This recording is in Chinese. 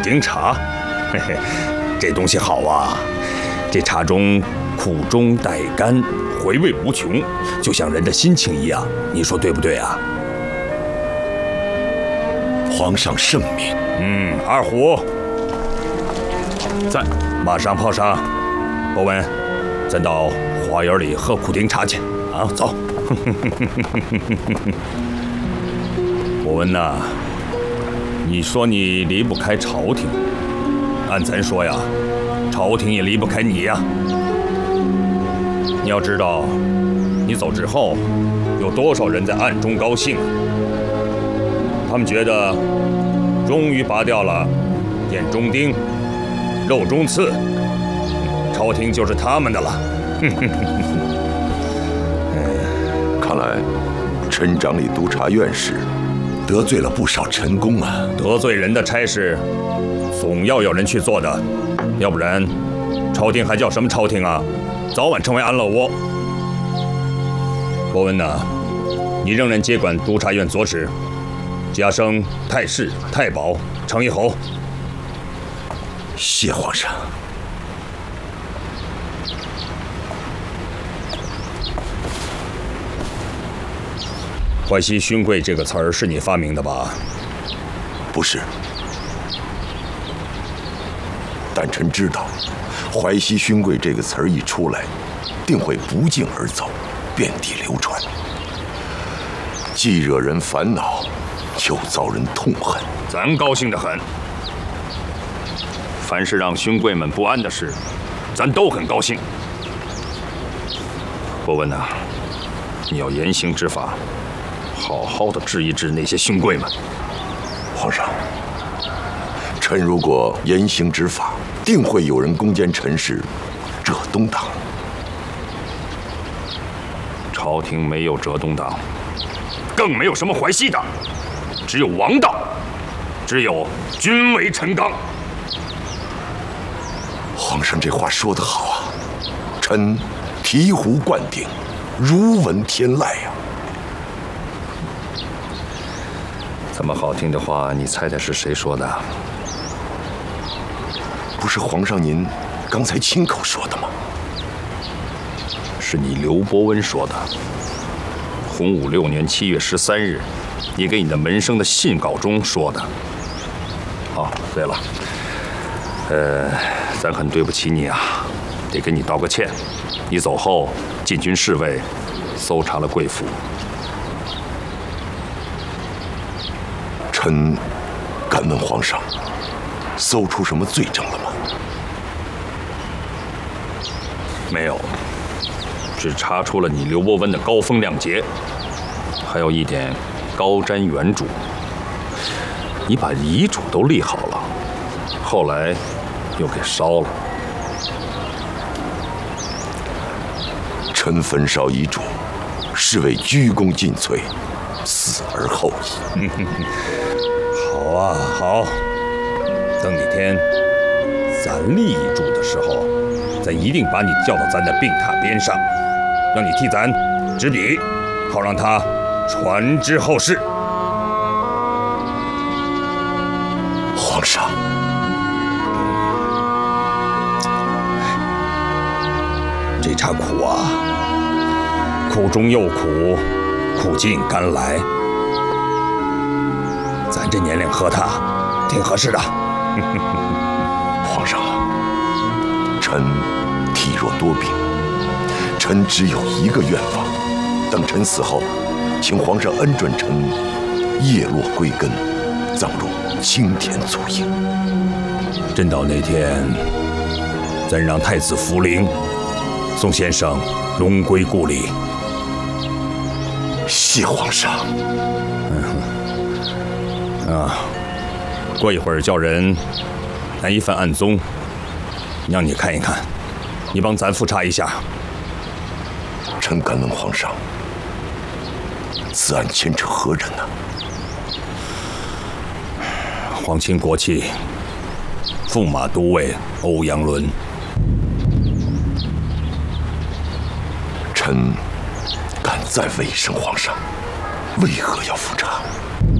丁茶，嘿嘿，这东西好啊！这茶中苦中带甘，回味无穷，就像人的心情一样。你说对不对啊？ 皇上圣明。 二虎在， 马上泡上。博文，咱到花园里喝苦丁茶去啊！走。博文呐，你说你离不开朝廷，按咱说呀，朝廷也离不开你呀。你要知道，你走之后，有多少人在暗中高兴啊？他们觉得，终于拔掉了眼中钉、肉中刺，朝廷就是他们的了。 看来，陈掌理督察院时，得罪了不少臣工啊。 得罪人的差事，总要有人去做的，要不然，朝廷还叫什么朝廷啊？早晚成为安乐窝。博文呐，你仍然接管督察院左职，加升太师、太保、成一侯。 谢皇上。 淮西勋贵这个词儿是你发明的吧？ 不是，但臣知道，淮西勋贵这个词儿一出来，定会不胫而走，遍地流传。既惹人烦恼，又遭人痛恨。 咱高兴得很。凡是让勋贵们不安的事，咱都很高兴。博文呐，你要严刑执法，好好的治一治那些勋贵们。 皇上，臣如果严刑执法，定会有人攻坚臣氏，浙东党。 朝廷没有浙东党，更没有什么淮西党，只有王道，只有君为臣纲。 皇上这话说得好啊，臣醍醐灌顶，如闻天籁呀。 这么好听的话，你猜猜是谁说的？ 不是皇上您刚才亲口说的吗？ 是你刘伯温说的。洪武6年7月13日，你给你的门生的信稿中说的。哦，对了，咱很对不起你啊，得给你道个歉。你走后，禁军侍卫搜查了贵府。 臣敢问皇上，搜出什么罪证了吗？ 没有，只查出了你刘伯温的高风亮节，还有一点高瞻远瞩。你把遗嘱都立好了，后来又给烧了。 臣焚烧遗嘱，是为鞠躬尽瘁，死而后已。 好啊，好。等哪天咱立遗嘱的时候，咱一定把你叫到咱的病榻边上，让你替咱执笔，好让他传之后世。 皇上， 这茶苦啊，苦中又苦，苦尽甘来。咱这年龄喝它，挺合适的。 皇上，臣体弱多病，臣只有一个愿望，等臣死后，请皇上恩准臣叶落归根，葬入青天簇营。 真到那天，咱让太子福临，宋先生荣归故里。 谢皇上。 过一会儿叫人拿一份案宗，让你看一看，你帮咱复查一下。 臣敢问皇上，此案牵扯何人呢？ 皇亲国戚，驸马都尉欧阳伦。 臣敢再问一声皇上，为何要复查？